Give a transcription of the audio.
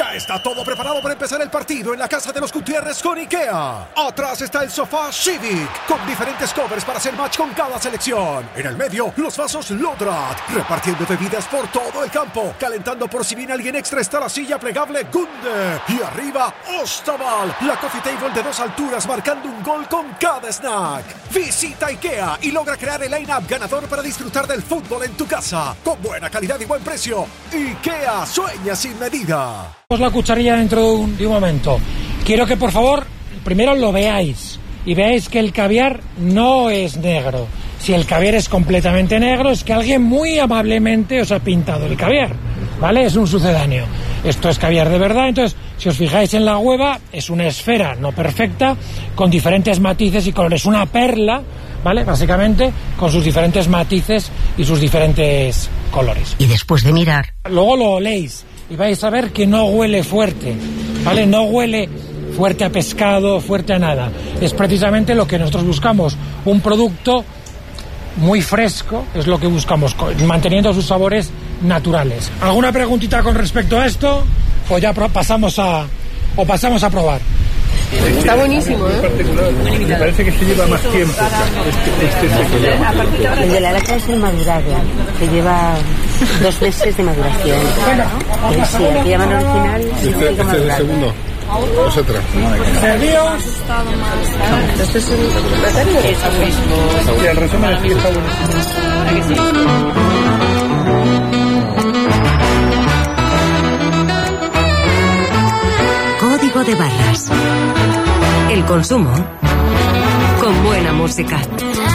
Ya está todo preparado para empezar el partido en la casa de los Gutiérrez con IKEA. Atrás está el sofá Civic, con diferentes covers para hacer match con cada selección. En el medio, los vasos Lodrat, repartiendo bebidas por todo el campo. Calentando por si viene alguien extra está la silla plegable Gunde. Y arriba, Ostaval, la coffee table de 2 alturas marcando un gol con cada snack. Visita IKEA y logra crear el line-up ganador para disfrutar del fútbol en tu casa. Con buena calidad y buen precio. IKEA sueña sin medida. La cucharilla dentro de un momento. Quiero que por favor primero lo veáis y veáis que el caviar no es negro. Si el caviar es completamente negro es que alguien muy amablemente os ha pintado el caviar, ¿vale? Es un sucedáneo. Esto es caviar de verdad. Entonces, si os fijáis en la hueva, es una esfera no perfecta con diferentes matices y colores, una perla, ¿vale? Básicamente con sus diferentes matices y sus diferentes colores. Y después de mirar, luego lo oléis y vais a ver que no huele fuerte, ¿vale? No huele fuerte a pescado, fuerte a nada. Es precisamente lo que nosotros buscamos, un producto muy fresco, es lo que buscamos, manteniendo sus sabores naturales. ¿Alguna preguntita con respecto a esto? O ya pasamos a probar. Está buenísimo, ¿eh? Me parece que se lleva más tiempo. El de la laca es el madurado, que lleva 2 meses de maduración. Sí, aquí llaman original. Este es el segundo. Vosotras. Servíos. Este es el secretario. Y el resumen es que está buenísimo. Código de barras. El consumo con buena música.